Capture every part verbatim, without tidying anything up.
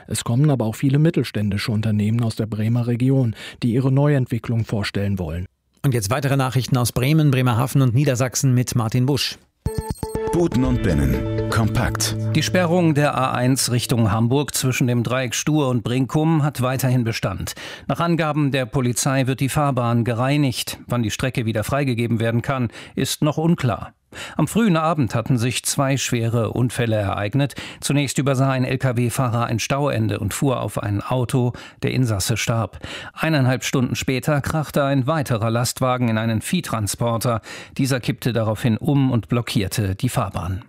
Es kommen aber auch viele mittelständische Unternehmen aus der Bremer Region, die ihre Neuentwicklung vorstellen wollen. Und jetzt weitere Nachrichten aus Bremen, Bremerhaven und Niedersachsen mit Martin Busch. Buten und Binnen. Kompakt. Die Sperrung der A eins Richtung Hamburg zwischen dem Dreieck Stur und Brinkum hat weiterhin Bestand. Nach Angaben der Polizei wird die Fahrbahn gereinigt. Wann die Strecke wieder freigegeben werden kann, ist noch unklar. Am frühen Abend hatten sich zwei schwere Unfälle ereignet. Zunächst übersah ein L K W-Fahrer ein Stauende und fuhr auf ein Auto. Der Insasse starb. Eineinhalb Stunden später krachte ein weiterer Lastwagen in einen Viehtransporter. Dieser kippte daraufhin um und blockierte die Fahrbahn.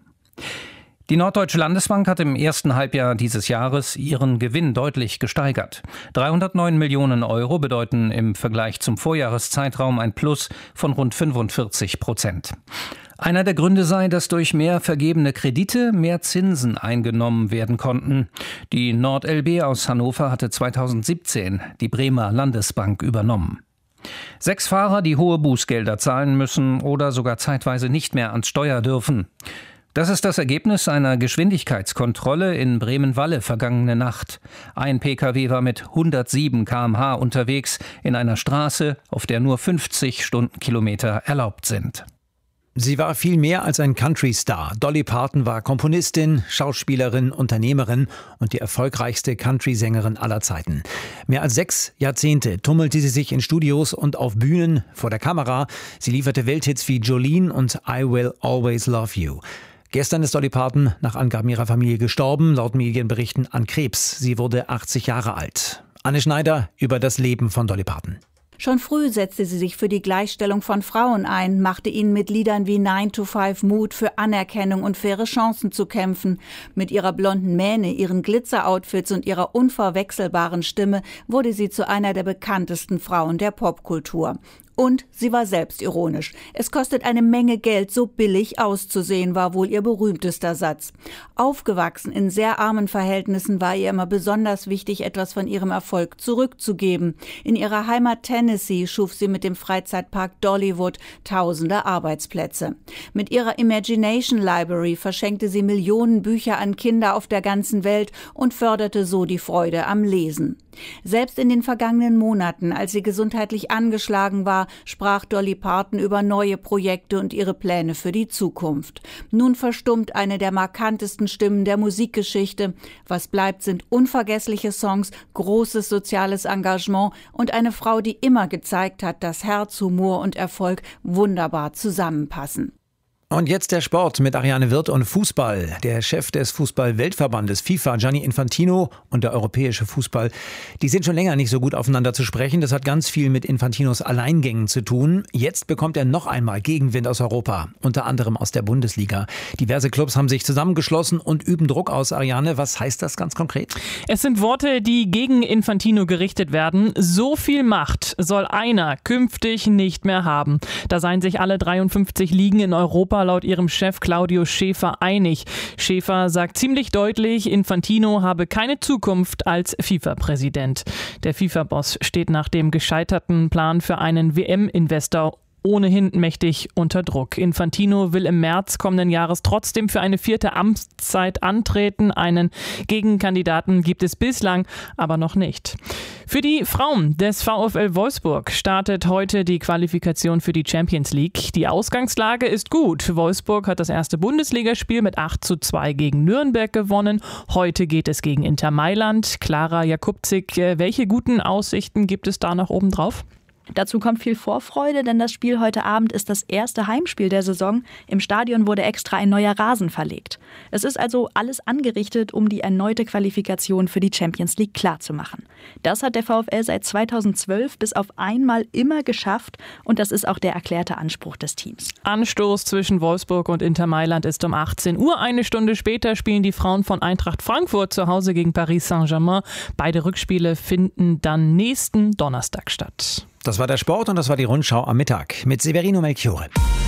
Die Norddeutsche Landesbank hat im ersten Halbjahr dieses Jahres ihren Gewinn deutlich gesteigert. dreihundertneun Millionen Euro bedeuten im Vergleich zum Vorjahreszeitraum ein Plus von rund fünfundvierzig Prozent. Einer der Gründe sei, dass durch mehr vergebene Kredite mehr Zinsen eingenommen werden konnten. Die NordLB aus Hannover hatte zweitausendsiebzehn die Bremer Landesbank übernommen. Sechs Fahrer, die hohe Bußgelder zahlen müssen oder sogar zeitweise nicht mehr ans Steuer dürfen. Das ist das Ergebnis einer Geschwindigkeitskontrolle in Bremen-Walle vergangene Nacht. Ein Pkw war mit hundertsieben Kilometer pro Stunde unterwegs in einer Straße, auf der nur fünfzig Stundenkilometer erlaubt sind. Sie war viel mehr als ein Country-Star. Dolly Parton war Komponistin, Schauspielerin, Unternehmerin und die erfolgreichste Country-Sängerin aller Zeiten. Mehr als sechs Jahrzehnte tummelte sie sich in Studios und auf Bühnen vor der Kamera. Sie lieferte Welthits wie Jolene und I Will Always Love You. Gestern ist Dolly Parton nach Angaben ihrer Familie gestorben, laut Medienberichten an Krebs. Sie wurde achtzig Jahre alt. Anne Schneider über das Leben von Dolly Parton. Schon früh setzte sie sich für die Gleichstellung von Frauen ein, machte ihnen mit Liedern wie nine to five Mut, für Anerkennung und faire Chancen zu kämpfen. Mit ihrer blonden Mähne, ihren Glitzer-Outfits und ihrer unverwechselbaren Stimme wurde sie zu einer der bekanntesten Frauen der Popkultur. Und sie war selbstironisch. Es kostet eine Menge Geld, so billig auszusehen, war wohl ihr berühmtester Satz. Aufgewachsen in sehr armen Verhältnissen war ihr immer besonders wichtig, etwas von ihrem Erfolg zurückzugeben. In ihrer Heimat Tennessee schuf sie mit dem Freizeitpark Dollywood tausende Arbeitsplätze. Mit ihrer Imagination Library verschenkte sie Millionen Bücher an Kinder auf der ganzen Welt und förderte so die Freude am Lesen. Selbst in den vergangenen Monaten, als sie gesundheitlich angeschlagen war, sprach Dolly Parton über neue Projekte und ihre Pläne für die Zukunft. Nun verstummt eine der markantesten Stimmen der Musikgeschichte. Was bleibt, sind unvergessliche Songs, großes soziales Engagement und eine Frau, die immer gezeigt hat, dass Herz, Humor und Erfolg wunderbar zusammenpassen. Und jetzt der Sport mit Ariane Wirth und Fußball. Der Chef des Fußball-Weltverbandes FIFA, Gianni Infantino, und der europäische Fußball, die sind schon länger nicht so gut aufeinander zu sprechen. Das hat ganz viel mit Infantinos Alleingängen zu tun. Jetzt bekommt er noch einmal Gegenwind aus Europa, unter anderem aus der Bundesliga. Diverse Clubs haben sich zusammengeschlossen und üben Druck aus. Ariane, was heißt das ganz konkret? Es sind Worte, die gegen Infantino gerichtet werden. So viel Macht soll einer künftig nicht mehr haben. Da seien sich alle dreiundfünfzig Ligen in Europa laut ihrem Chef Claudio Schäfer einig. Schäfer sagt ziemlich deutlich, Infantino habe keine Zukunft als FIFA-Präsident. Der FIFA-Boss steht nach dem gescheiterten Plan für einen W M-Investor ohnehin mächtig unter Druck. Infantino will im März kommenden Jahres trotzdem für eine vierte Amtszeit antreten. Einen Gegenkandidaten gibt es bislang aber noch nicht. Für die Frauen des VfL Wolfsburg startet heute die Qualifikation für die Champions League. Die Ausgangslage ist gut. Wolfsburg hat das erste Bundesligaspiel mit acht zu zwei gegen Nürnberg gewonnen. Heute geht es gegen Inter Mailand. Clara Jakubczyk, welche guten Aussichten gibt es da noch oben drauf? Dazu kommt viel Vorfreude, denn das Spiel heute Abend ist das erste Heimspiel der Saison. Im Stadion wurde extra ein neuer Rasen verlegt. Es ist also alles angerichtet, um die erneute Qualifikation für die Champions League klarzumachen. Das hat der VfL seit zweitausendzwölf bis auf einmal immer geschafft und das ist auch der erklärte Anspruch des Teams. Anstoß zwischen Wolfsburg und Inter Mailand ist um achtzehn Uhr. Eine Stunde später spielen die Frauen von Eintracht Frankfurt zu Hause gegen Paris Saint-Germain. Beide Rückspiele finden dann nächsten Donnerstag statt. Das war der Sport und das war die Rundschau am Mittag mit Severino Melchiore.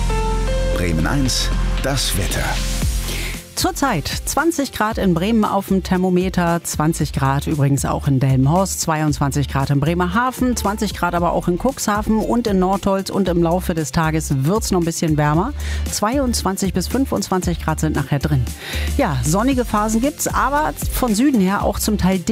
Bremen eins, das Wetter. Zurzeit zwanzig Grad in Bremen auf dem Thermometer, zwanzig Grad übrigens auch in Delmenhorst, zweiundzwanzig Grad in Bremerhaven, zwanzig Grad aber auch in Cuxhaven und in Nordholz und im Laufe des Tages wird es noch ein bisschen wärmer. zweiundzwanzig bis fünfundzwanzig Grad sind nachher drin. Ja, sonnige Phasen gibt's, aber von Süden her auch zum Teil dick.